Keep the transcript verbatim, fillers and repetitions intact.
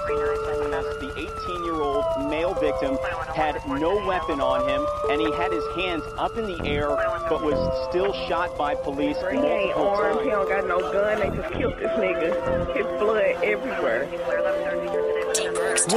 The eighteen-year-old male victim had no weapon on him, and he had his hands up in the air, but was still shot by police He ain't multiple armed, times. he don't got no gun, they just killed this nigga. His blood everywhere.